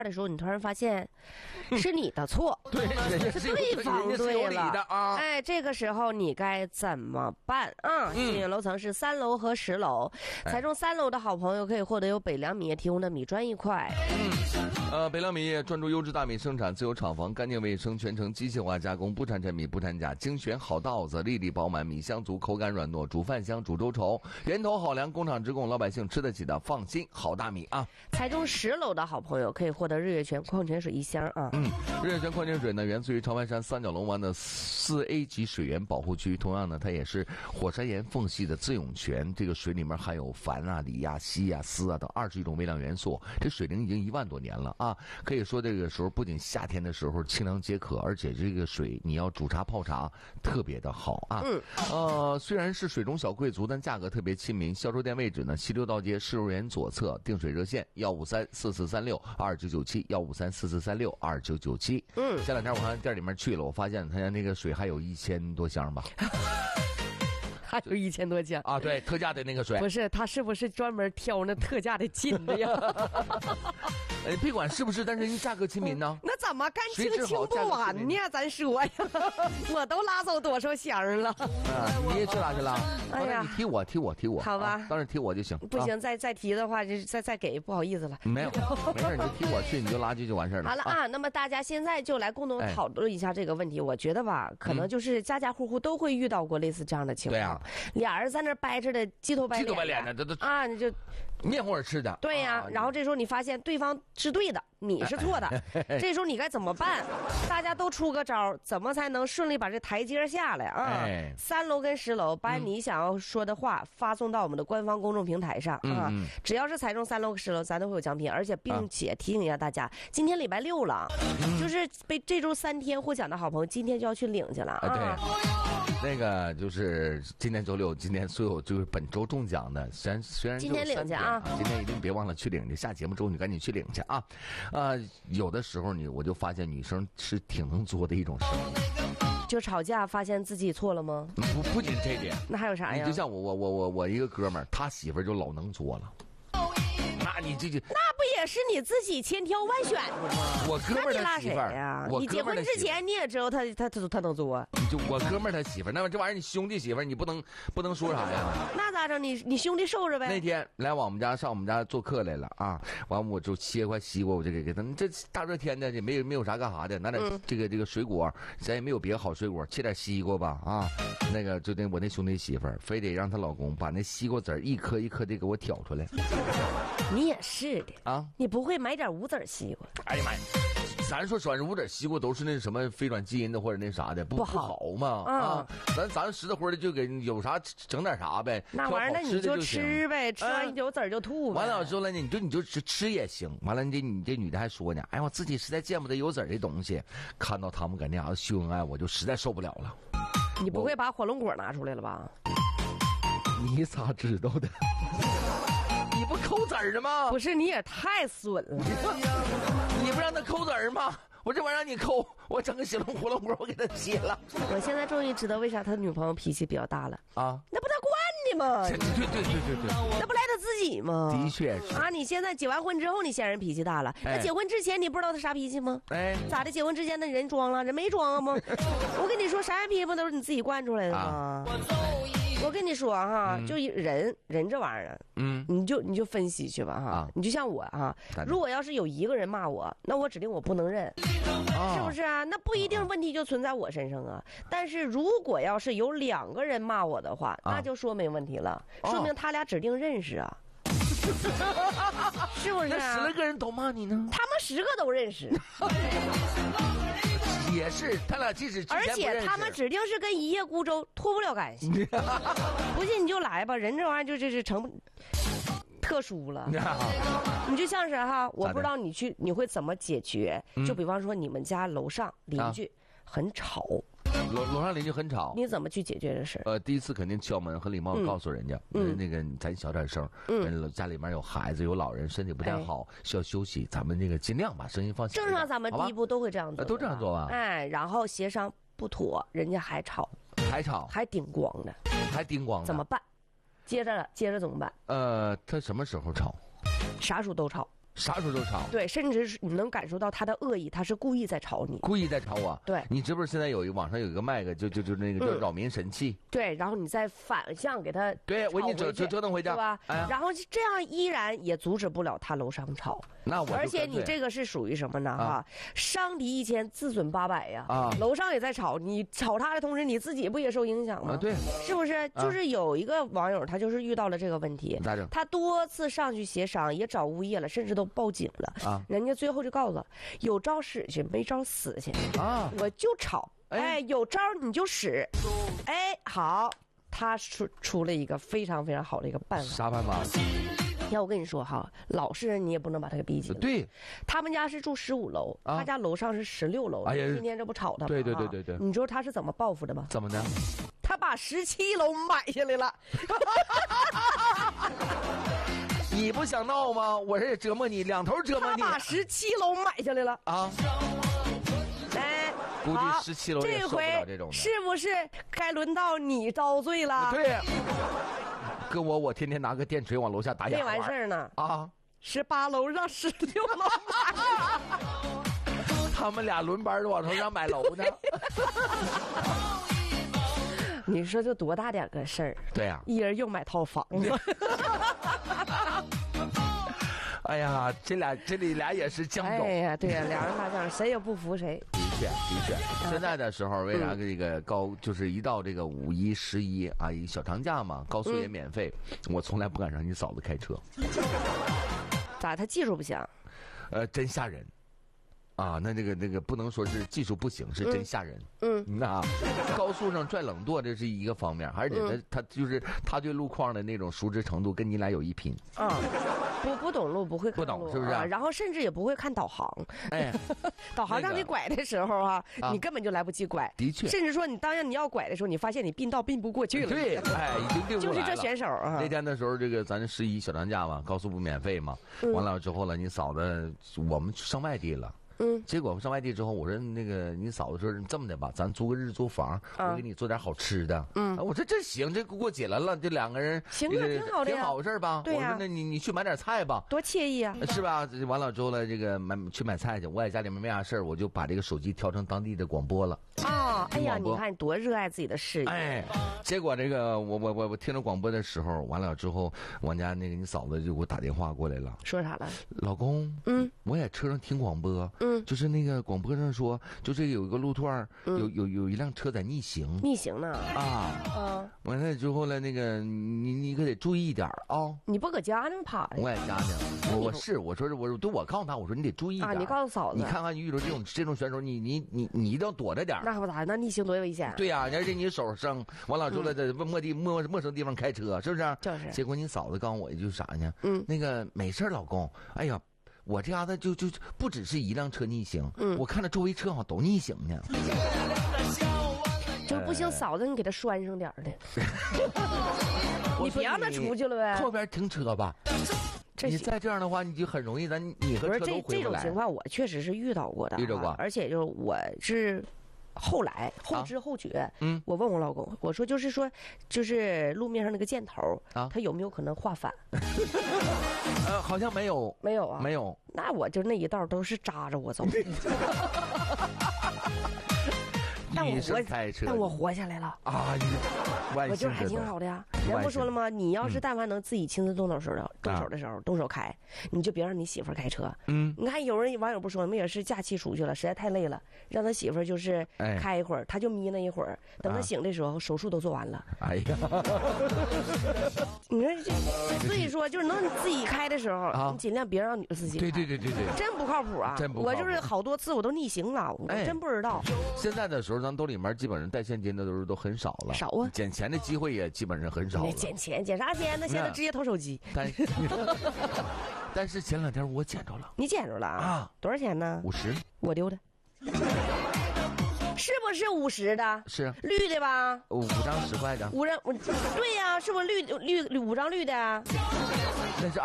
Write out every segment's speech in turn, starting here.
的时候，你突然发现是你的错， 对， 是对方对了啊！ 哎，这个时候你该怎么办啊？幸运楼层是3楼和10楼，猜中3楼的好朋友可以获得由北良米业提供的米砖1块。 北良米业专注优质大米生产，自有厂房，干净卫生，全程机械化加工，不掺陈米，不掺假，精选好稻子，粒粒饱满，米香足，口感软糯，煮饭香，煮粥稠，源头好粮，工厂直供，老百姓吃得起的，放心，好大米啊！ 猜中10楼的好朋友可以获得日月泉矿泉水1箱啊！ 日月泉矿泉水呢，源自于长白山三角龙湾的4A 级水源保护区，同样呢，它也是火山岩缝隙的自涌泉。这个水里面含有钒啊、锂啊、硒啊、锶啊等21种微量元素。这水龄已经1万多年了啊！可以说这个时候不仅夏天的时候清凉解渴，而且这个水你要煮茶泡茶特别的好啊！虽然是水中小贵族，但价格特别亲民。销售店位置呢，西六道街市肉园左侧，订水热线15344362997，15344362997。前两天我看店里面去了，我发现他家那个水还有1000多箱吧。 还有1000多箱啊！对，特价的那个水。 不是，他是不是专门挑那特价的进的呀？ 别管是不是，但是人价格亲民呢。 那怎么干清清不完呢？咱说呀，我都拉走多少箱了？ 你也去拉去了？ 哎呀， 你提我。 好吧， 当然提我就行。 不行，再提的话，就再给不好意思了。 没有，没事，你就提我去，你就拉就完事了。 好了啊，那么大家现在就来共同讨论一下这个问题。我觉得吧，可能就是家家户户都会遇到过类似这样的情况。对啊。俩人在那掰扯的鸡头白脸的， 这啊，你就面红耳赤的。 对呀，然后这时候你发现对方是对的，你是错的，这时候你该怎么办？大家都出个招，怎么才能顺利把这台阶下来啊？3楼跟10楼，把你想要说的话发送到我们的官方公众平台上啊！只要是猜中3楼和10楼，咱都会有奖品，而且并且提醒一下大家，今天礼拜6了，就是被这周3天获奖的好朋友，今天就要去领去了啊！ 对。那个就是今天周6，今天所有就是本周中奖的，虽然今天领去啊， 今天一定别忘了去领去。下节目之后你赶紧去领去啊！有的时候我就发现女生是挺能作的一种生物。 就吵架发现自己错了吗？ 不仅这点， 那还有啥呀？ 你就像我一个哥们儿，他媳妇儿就老能作了。那你这那不也是你自己千挑万选的吗？ 我哥们儿他媳妇儿呀，你结婚之前你也知道他能作。 就我哥们儿他媳妇儿，那么这玩意儿你兄弟媳妇儿你不能说啥呀？ 那咋整？你兄弟受着呗。 那天来上我们家做客来了啊，完我就切块西瓜，我就给他。这大热天的也没有啥干啥的，拿点这个水果，咱也没有别的好水果，切点西瓜吧啊。那个就我那兄弟媳妇儿非得让她老公把那西瓜籽一颗一颗的给我挑出来。 你也是的啊！ 你不会买点无籽西瓜？ 哎呀妈呀！咱说实话，无籽西瓜都是那什么非转基因的或者那啥的，不好嘛啊！咱实在活的就给有啥整点啥呗。 那玩意儿那你就吃呗，吃完有籽就吐呗。 完了之后了呢，你就吃也行。完了你这女的还说呢，哎我自己实在见不得有籽的东西。看到他们搁那啥秀恩爱，我就实在受不了了。 你不会把火龙果拿出来了吧？ 你咋知道的？你不抠籽儿的吗？ 不是，你也太损了！ 你不让他抠籽儿吗？我这玩意儿让你抠，我整个火龙果我给他切了。 我现在终于知道为啥他女朋友脾气比较大了啊！那不他惯的吗？ 对， 那不赖他自己吗？ 的确是啊！你现在结完婚之后，你嫌人脾气大了，那结婚之前你不知道他啥脾气吗？哎，咋的？结婚之前那人装了，人没装吗？我跟你说，啥样脾气不都是你自己惯出来的吗？我跟你说哈，就人这玩意儿，你就分析去吧哈。你就像我哈，如果要是有一个人骂我，那我指定我不能认，是不是啊？那不一定问题就存在我身上啊。但是如果要是有2个人骂我的话，那就说明问题了，说明他俩指定认识啊。是不是啊？ 那10个人都骂你呢？ 他们10个都认识。 也是，他俩即使而且他们指定是跟一叶孤舟脱不了干系。不信你就来吧，人这玩意儿就是成特殊了。你就像是哈，我不知道你会怎么解决。就比方说你们家楼上邻居很吵。 楼上邻居很吵， 你怎么去解决这事？ 第一次肯定敲门，很礼貌告诉人家，那个咱小点声，家里面有孩子有老人，身体不太好，需要休息，咱们那个尽量把声音放小。 正常咱们第一步都会这样做， 都这样做吧。 哎，然后协商不妥，人家还吵，还顶光的，怎么办？接着怎么办？ 他什么时候吵？ 啥时候都吵。 啥时候都吵。 对，甚至是你能感受到他的恶意，他是故意在吵你。 故意在吵我。 对， 你知不知道现在网上有一个麦克，就那个叫扰民神器。 对，然后你再反向给他。 对，我给你折腾回家， 对吧？然后这样依然也阻止不了他楼上吵。 那我而且你这个是属于什么呢？哈，伤敌1000，自损800呀。楼上也在吵，你吵他的同时，你自己不也受影响吗？ 对， 是不是？就是有一个网友，他就是遇到了这个问题， 咋整？ 他多次上去协商，也找物业了，甚至都报警了。人家最后就告诉他，有招使去，没招死去。我就吵，有招你就使，好，他出了一个非常非常好的一个办法。 啥办法？ 要我跟你说哈，老实人你也不能把他给逼急。 对， 他们家是住15楼，他家楼上是16楼。今天这不吵他吗？ 对。 你知道他是怎么报复的吗？ 怎么的？ 他把17楼买下来了。 你不想闹吗？我这也折磨你，两头折磨你。 他把17楼买下来了啊！ 估计17楼也受不了这种的。 是不是该轮到你遭罪了？ 对。跟我天天拿个电锤往楼下打哑。 没完事儿呢 ！18 楼让16楼买。 他们俩轮班往头上买楼呢。 你说这多大点个事儿？ 对呀， 一人又买套房子。 哎呀，这俩也是犟种。 哎呀，对呀，俩人打架，谁也不服谁。 的确，现在的时候，为啥这个就是一到这个5一、11啊，一小长假嘛，高速也免费，我从来不敢让你嫂子开车。 咋？他技术不行？ 真吓人。那这个不能说是技术不行，是真吓人。那高速上拽冷舵这是一个方面，而且他就是他对路况的那种熟知程度跟你俩有一拼。 不懂路，不会看路， 不懂是不是？ 然后甚至也不会看导航。导航让你拐的时候你根本就来不及拐。 的确。 甚至说你当然你要拐的时候，你发现你并道并不过去了。 对，已经并不过来了。 就是这选手那天的时候，这个咱11小长假嘛，高速不免费嘛，完了之后了，你嫂子我们上外地了。结果上外地之后，我说那个你嫂子说这么的吧，咱租个日租房，我给你做点好吃的。我说这行，这过节来了，这两个人行啊，挺好的呀， 挺好的事吧？ 对呀。 我说那你去买点菜吧， 多惬意啊， 是吧？完了之后了，这个去买菜去，我在家里面没啥事我就把这个手机调成当地的广播了。 哎呀，你看多热爱自己的事业。 结果这个我听着广播的时候，完了之后，我家那个你嫂子就给我打电话过来了， 说啥了？ 老公，我在车上听广播，就是那个广播上说，就这有一个路段，有一辆车在逆行呢完了之后了，那个你可得注意一点啊。 你不搁家呢趴着？ 我在家呢，我告诉他，我说你得注意一点。 你告诉嫂子， 你看看你遇到这种选手，你一定要躲着点。 那可不咋，那逆行多危险。 对呀，而且你手上完了之后在陌生地方开车，是不是？ 就是。 结果你嫂子告诉我一句啥呢？那个没事老公，哎呀。我这家子就不只是一辆车逆行，我看着周围车好像都逆行呢。 就不行，嫂子你给他拴上点的，你别让他出去了呗。 后边停车吧。你再这样的话，你就很容易你和车都回不来。 这种情况我确实是遇到过的， 遇到过， 而且就是我是。后来后知后觉，我问我老公，我说就是路面上那个箭头他有没有可能画反？ 好像没有啊， 没有。 那我就那一道都是扎着我走。但我活下来了啊！ 我觉得还挺好的呀。人不说了吗？你要是但凡能自己亲自动手的时候动手开，你就别让你媳妇开车。你看网友不说，我们也是假期出去了，实在太累了，让他媳妇就是开一会儿，他就眯那一会儿，等他醒的时候手术都做完了。 哎呀， 你看所以说就是能自己开的时候，你尽量别让女司机开。 对， 真不靠谱啊！我就是好多次我都逆行了，我真不知道。 现在的时候，咱兜里面基本上带现金的都很少了， 少啊， 捡钱的机会也基本上很少了。 捡啥钱呢？现在直接偷手机。 但是前2天我捡着了。 你捡着了啊？多少钱呢 ？50。 我丢的。是不是50的？是绿的吧 ？5张10块的。 5张，对呀，是不是绿5张绿的？ 那是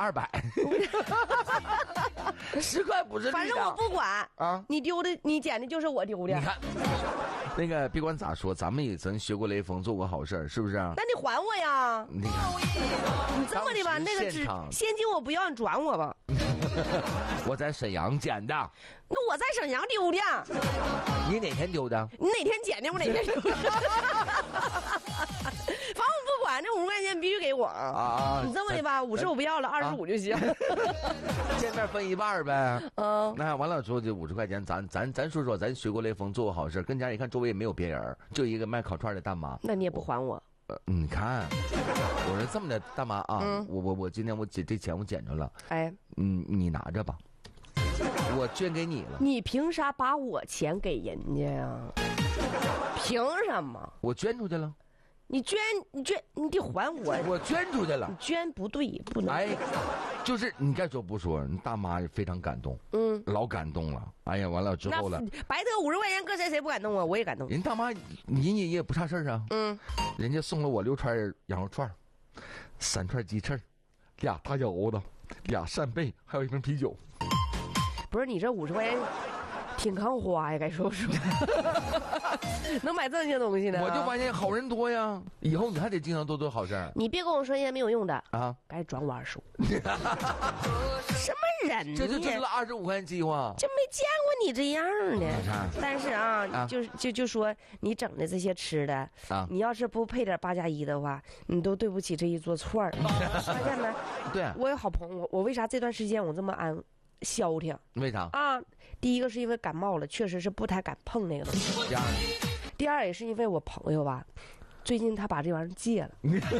200。10块不是绿的。 反正我不管啊，你丢的你捡的就是我丢的。 你看，那个别管咋说，咱们也曾学过雷锋，做过好事，是不是？ 那你还我呀？ 你看， 你这么的吧，那个现金我不要，你转我吧。 我在沈阳捡的。 那我在沈阳丢的。 你哪天丢的？ 你哪天捡的？我哪天丢的。反正我不管，这50块钱必须给我啊！你这么的吧，50我不要了，25就行。 见面分一半呗。那完了之后这50块钱，咱说咱随过雷锋做过好事，跟家一看周围也没有别人，就一个卖烤串的大妈。 那你也不还我？ 你看，我是这么的，大妈啊，我今天这钱我捡着了，哎，你拿着吧，我捐给你了。 你凭啥把我钱给人家呀？凭什么？ 我捐出去了。 你捐，你得还我。 我捐出去了。 你捐不对，不能。 哎，就是你该说不说，你大妈非常感动，老感动了。哎呀，完了之后了， 白得50块钱，搁谁不感动啊？我也感动。 人大妈，你也不差事儿啊。人家送了我6串羊肉串，3串鸡翅，2大腰子，2扇贝，还有1瓶啤酒。 不是你这50块钱。挺看花呀，该说不说？能买这些东西呢？ 我就发现好人多呀，以后你还得经常多做好事。 你别跟我说一些没有用的啊，该转我215。什么人？ 这就挣了25块钱计划， 就没见过你这样的。但是啊，就说你整的这些吃的啊，你要是不配点8+1的话，你都对不起这一桌串儿。发现没？ 对， 我有好朋友，我为啥这段时间我这么消停？ 为啥啊？第一个是因为感冒了，确实是不太敢碰那个东西。第二也是因为我朋友吧，最近他把这玩意儿戒了。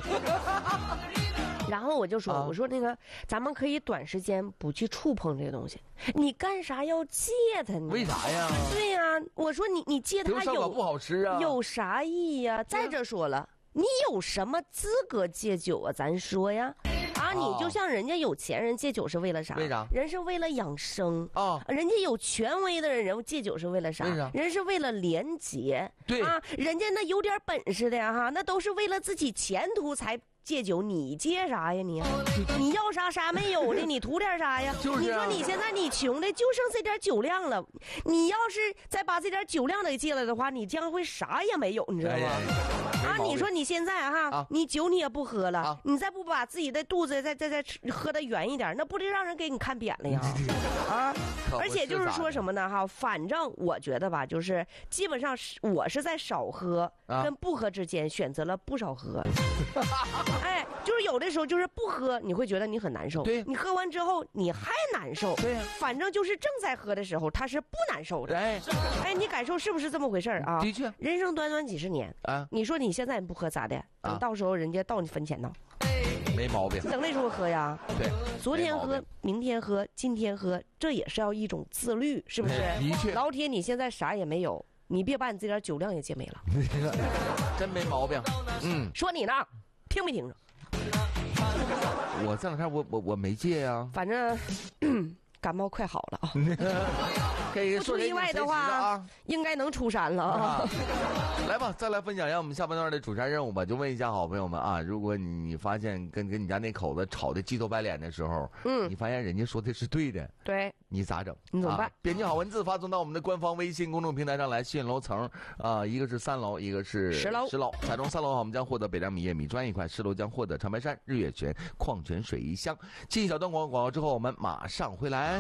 然后我就说，我说那个咱们可以短时间不去触碰这个东西。你干啥要戒它呢？ 为啥呀？ 对呀，我说你戒它有不好吃啊？ 有啥意义呀？再者说了，你有什么资格戒酒啊？咱说呀。啊，你就像人家有钱人戒酒是为了啥？ 为啥？ 人是为了养生啊。人家有权威的人戒酒是为了啥？ 为啥？ 人是为了廉洁。 对啊， 人家那有点本事的哈，那都是为了自己前途才戒酒。你戒啥呀你？你要啥没有的，你图点啥呀？ 就是你说你现在你穷的就剩这点酒量了，你要是再把这点酒量给戒了的话，你将会啥也没有，你知道吗？啊，你说你现在哈，你酒你也不喝了，你再不把自己的肚子再喝得圆一点，那不得让人给你看扁了呀？啊！而且就是说什么呢哈，反正我觉得吧，就是基本上我是在少喝跟不喝之间选择了不少喝。哎，就是有的时候就是不喝，你会觉得你很难受。 对， 你喝完之后你还难受。 对呀， 反正就是正在喝的时候，他是不难受的。哎，你感受是不是这么回事啊？ 的确， 人生短短几十年啊，你说你现在不喝咋的？等到时候人家到你坟前呢， 没毛病。 等那时候喝呀。 对， 昨天喝，明天喝，今天喝，这也是要一种自律，是不是？ 的确。 老铁，你现在啥也没有，你别把你这点酒量也戒没了。 真没毛病。 说你呢，听没听着？ 我这两天我没戒呀。 反正感冒快好了啊。 不出意外的话，应该能出山了啊！ 来吧，再来分享一下我们下半段的主线任务吧。就问一下好朋友们啊，如果你发现跟你家那口子吵得鸡头白脸的时候，你发现人家说的是对的， 对， 你咋整？ 你怎么办？ 编辑好文字发送到我们的官方微信公众平台上来。吸引楼层一个是3楼，一个是10楼。彩中3楼我们将获得北凉米业米砖1块，10楼将获得长白山日月泉矿泉水1箱。进一小段广告之后，我们马上回来。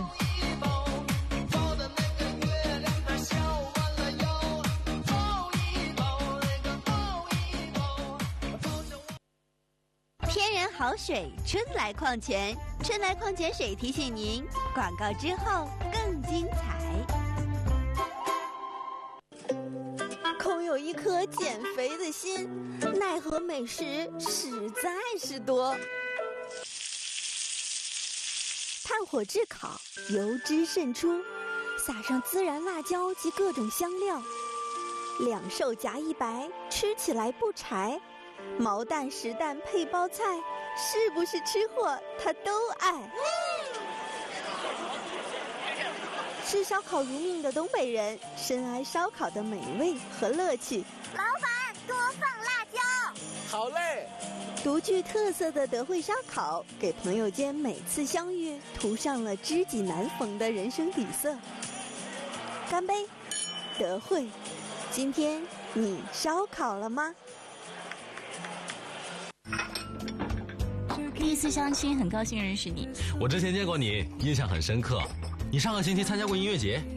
天然好水，春来矿泉，春来矿泉水提醒您，广告之后更精彩。空有一颗减肥的心，奈何美食实在是多。炭火炙烤，油脂渗出，撒上孜然辣椒及各种香料，2瘦夹1白，吃起来不柴。毛蛋实蛋配包菜，是不是吃货他都爱。吃烧烤如命的东北人，深谙烧烤的美味和乐趣。 老板，多放辣椒。 好嘞。 独具特色的德惠烧烤，给朋友间每次相遇涂上了知己难逢的人生底色。干杯，德惠！今天你烧烤了吗？ 第次相亲，很高兴认识你。 我之前见过你，印象很深刻。你上个星期参加过音乐节，